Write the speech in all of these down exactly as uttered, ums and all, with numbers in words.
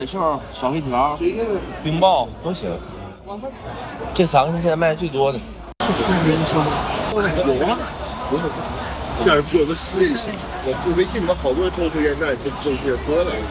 小小黑条、冰棒都行。这三个是现在卖的最多的。 有啊，这儿有个试一试。我不微信里面好多中秋烟弹就中秋喝了。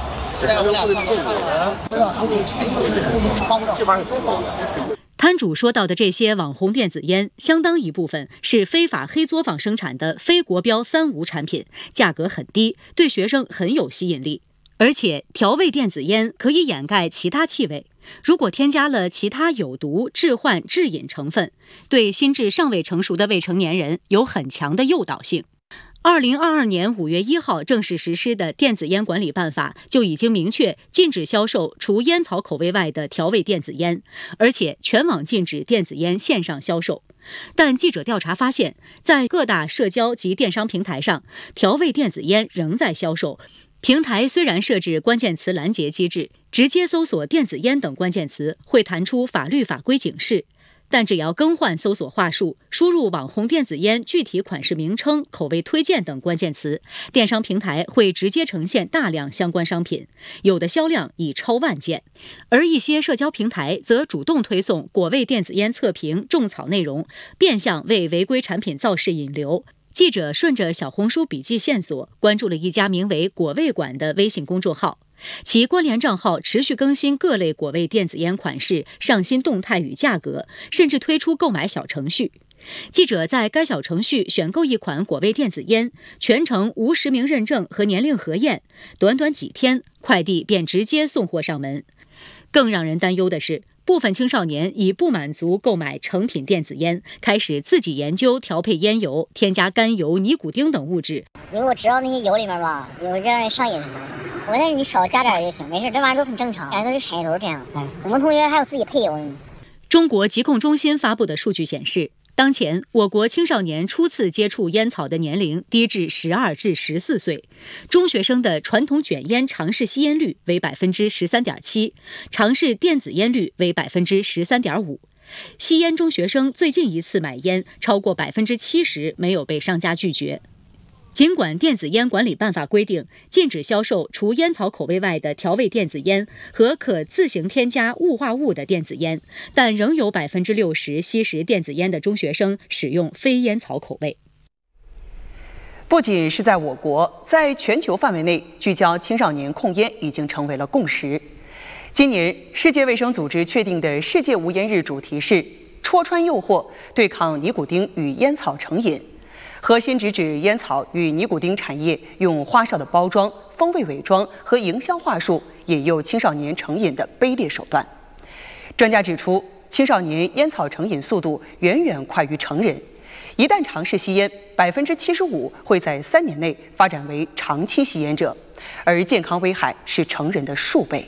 摊主说到的这些网红电子烟，相当一部分是非法黑作坊生产的非国标三无产品，价格很低，对学生很有吸引力。而且调味电子烟可以掩盖其他气味，如果添加了其他有毒、致幻、致瘾成分，对心智尚未成熟的未成年人有很强的诱导性。二零二二年五月一号正式实施的电子烟管理办法就已经明确禁止销售除烟草口味外的调味电子烟，而且全网禁止电子烟线上销售。但记者调查发现，在各大社交及电商平台上，调味电子烟仍在销售。平台虽然设置关键词拦截机制，直接搜索电子烟等关键词会弹出法律法规警示，但只要更换搜索话术，输入网红电子烟具体款式名称、口味推荐等关键词，电商平台会直接呈现大量相关商品，有的销量已超万件。而一些社交平台则主动推送果味电子烟测评、种草内容，变相为违规产品造势引流。记者顺着小红书笔记线索，关注了一家名为果味馆的微信公众号，其关联账号持续更新各类果味电子烟款式、上新动态与价格，甚至推出购买小程序。记者在该小程序选购一款果味电子烟，全程无实名认证和年龄核验，短短几天，快递便直接送货上门。更让人担忧的是，部分青少年已不满足购买成品电子烟，开始自己研究调配烟油，添加甘油、尼古丁等物质。 因为我知道那些油里面吧，有让人上瘾的。我那你少加点就行，没事，这玩意儿都很正常。哎，那就产业都是这样。嗯，我们同学还有自己配油呢。 中国疾控中心发布的数据显示，当前我国青少年初次接触烟草的年龄低至十二至十四岁，中学生的传统卷烟尝试吸烟率为百分之十三点七，尝试电子烟率为百分之十三点五。吸烟中学生最近一次买烟超过百分之七十没有被商家拒绝。尽管电子烟管理办法规定禁止销售除烟草口味外的调味电子烟和可自行添加雾化物的电子烟，但仍有百分之六十吸食电子烟的中学生使用非烟草口味。 不仅是在我国，在全球范围内，聚焦青少年控烟已经成为了共识。今年，世界卫生组织确定的世界无烟日主题是戳穿诱惑，对抗尼古丁与烟草成瘾。核心直指烟草与尼古丁产业用花哨的包装、风味伪装和营销话术引诱青少年成瘾的卑劣手段。专家指出，青少年烟草成瘾速度远远快于成人，一旦尝试吸烟，百分之七十五会在三年内发展为长期吸烟者，而健康危害是成人的数倍。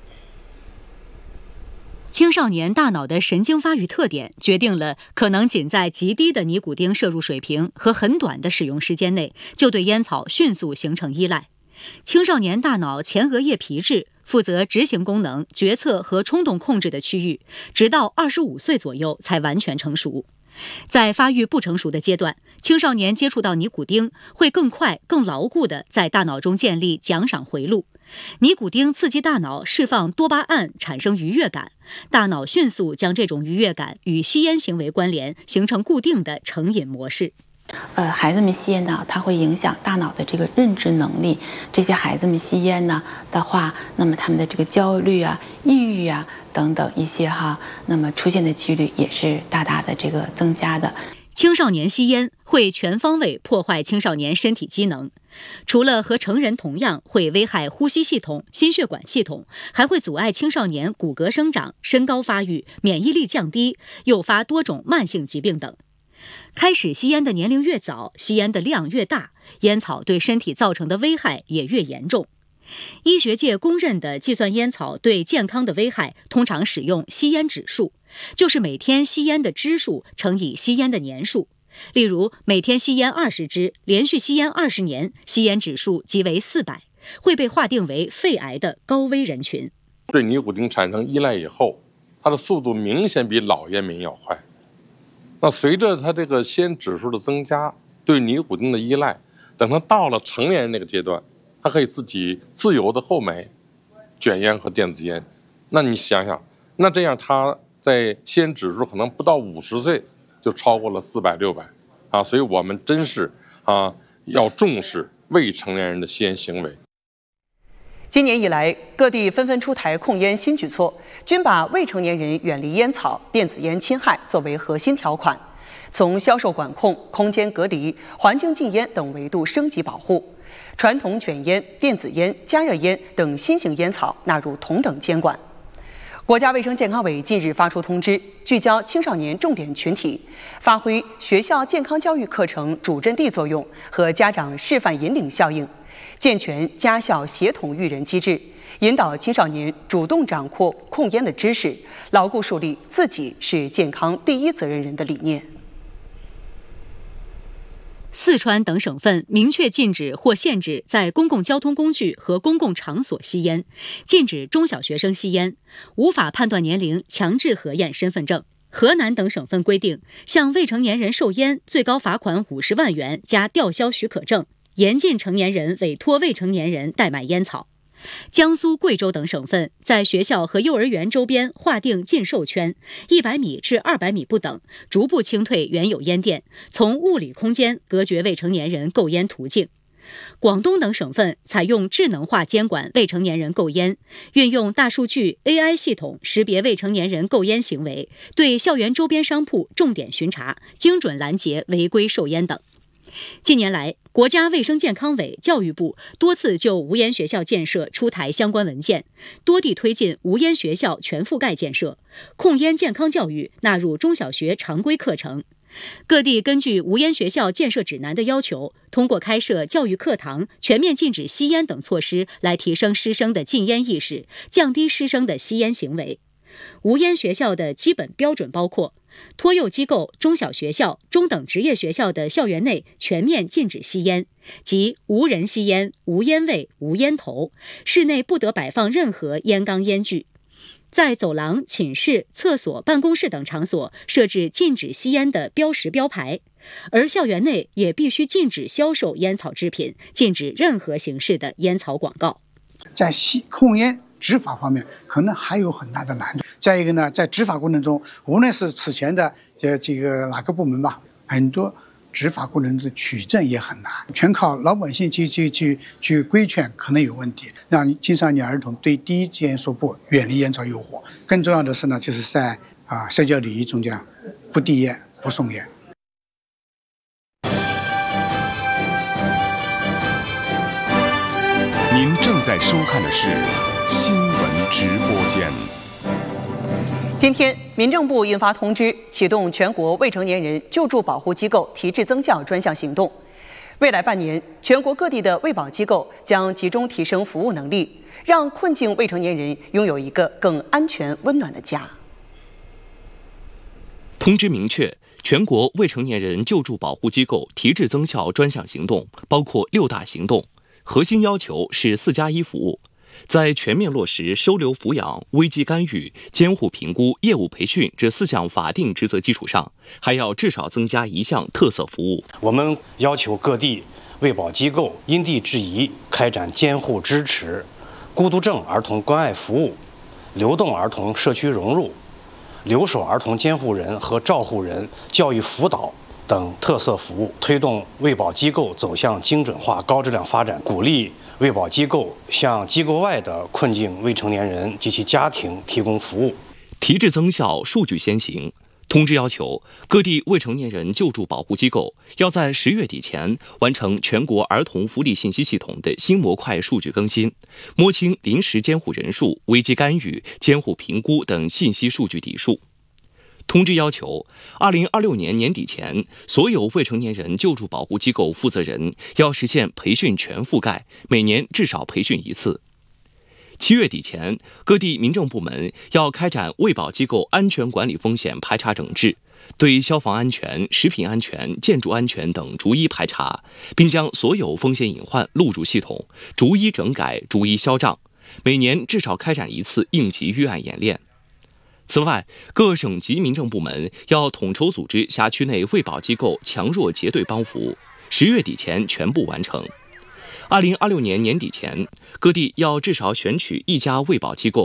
青少年大脑的神经发育特点决定了可能仅在极低的尼古丁摄入水平和很短的使用时间内就对烟草迅速形成依赖。青少年大脑前额叶皮质负责执行功能、决策和冲动控制的区域，直到二十五岁左右才完全成熟。在发育不成熟的阶段，青少年接触到尼古丁会更快、更牢固地在大脑中建立奖赏回路。尼古丁刺激大脑释放多巴胺，产生愉悦感，大脑迅速将这种愉悦感与吸烟行为关联，形成固定的成瘾模式。 呃，孩子们吸烟呢，它会影响大脑的这个认知能力。这些孩子们吸烟呢的话，那么他们的这个焦虑啊、抑郁啊等等一些哈，那么出现的几率也是大大的这个增加的。 青少年吸烟会全方位破坏青少年身体机能，除了和成人同样会危害呼吸系统、心血管系统，还会阻碍青少年骨骼生长、身高发育、免疫力降低，诱发多种慢性疾病等。开始吸烟的年龄越早，吸烟的量越大，烟草对身体造成的危害也越严重。医学界公认的计算烟草对健康的危害，通常使用吸烟指数，就是每天吸烟的支数乘以吸烟的年数。例如，每天吸烟二十支，连续吸烟二十年，吸烟指数即为四百，会被划定为肺癌的高危人群。 对尼古丁产生依赖以后，它的速度明显比老烟民要快。那随着它这个吸烟指数的增加，对尼古丁的依赖，等它到了成年人那个阶段，它可以自己自由的购买， 卷烟和电子烟。那你想想，那这样他在吸烟指数可能不到五十岁就超过了四百六百啊，所以我们真是啊要重视未成年人的吸烟行为。 今年以来，各地纷纷出台控烟新举措，均把未成年人远离烟草、电子烟侵害作为核心条款，从销售管控、空间隔离、环境禁烟等维度升级保护，传统卷烟、电子烟、加热烟等新型烟草纳入同等监管。国家卫生健康委近日发出通知，聚焦青少年重点群体，发挥学校健康教育课程主阵地作用和家长示范引领效应，健全家校协同育人机制，引导青少年主动掌握控烟的知识，牢固树立自己是健康第一责任人的理念。 四川等省份明确禁止或限制在公共交通工具和公共场所吸烟，禁止中小学生吸烟，无法判断年龄强制核验身份证。河南等省份规定，向未成年人售烟最高罚款五十万元加吊销许可证，严禁成年人委托未成年人代买烟草。江苏、贵州等省份在学校和幼儿园周边划定禁售圈，一百米至二百米不等，逐步清退原有烟店，从物理空间隔绝未成年人购烟途径。广东等省份采用智能化监管未成年人购烟，运用大数据 A I 系统识别未成年人购烟行为，对校园周边商铺重点巡查，精准拦截违规售烟等。近年来，国家卫生健康委、教育部多次就无烟学校建设出台相关文件，多地推进无烟学校全覆盖建设，控烟健康教育纳入中小学常规课程。各地根据无烟学校建设指南的要求，通过开设教育课堂、全面禁止吸烟等措施，来提升师生的禁烟意识，降低师生的吸烟行为。无烟学校的基本标准包括：托幼机构、中小学校、中等职业学校的校园内全面禁止吸烟，即无人吸烟、无烟味、无烟头，室内不得摆放任何烟缸烟具。在走廊、寝室、厕所、办公室等场所设置禁止吸烟的标识标牌，而校园内也必须禁止销售烟草制品，禁止任何形式的烟草广告。 在吸控烟执法方面可能还有很大的难度。再一个呢，在执法过程中，无论是此前的呃这个哪个部门吧，很多执法过程中取证也很难，全靠老百姓去去去去规劝可能有问题，让青少年儿童对第一件说不，远离烟草诱惑。更重要的是呢，就是在啊社交礼仪中间不递烟、不送烟。 您正在收看的是新闻直播间。 今天，民政部印发通知，启动全国未成年人救助保护机构提质增效专项行动。未来半年，全国各地的卫保机构将集中提升服务能力，让困境未成年人拥有一个更安全、温暖的家。 通知明确，全国未成年人救助保护机构提质增效专项行动包括六大行动，核心要求是四加一服务。在全面落实收留抚养、危机干预、监护评估、业务培训这四项法定职责基础上，还要至少增加一项特色服务。 我们要求各地卫保机构因地制宜开展监护支持、孤独症儿童关爱服务、流动儿童社区融入、留守儿童监护人和照护人教育辅导等特色服务，推动卫保机构走向精准化、高质量发展，鼓励卫保机构向机构外的困境未成年人及其家庭提供服务。 提质增效，数据先行。通知要求，各地未成年人救助保护机构要在十月底前完成全国儿童福利信息系统的新模块数据更新，摸清临时监护人数、危机干预、监护评估等信息数据底数。通知要求，二零二六年年底前，所有未成年人救助保护机构负责人要实现培训全覆盖，每年至少培训一次。七月底前，各地民政部门要开展卫保机构安全管理风险排查整治，对消防安全、食品安全、建筑安全等逐一排查，并将所有风险隐患录入系统，逐一整改、逐一销账。每年至少开展一次应急预案演练。此外，各省级民政部门要统筹组织辖区内卫保机构强弱结对帮扶，十月底前全部完成。 二零二六年年底前，各地要至少选取一家卫保机构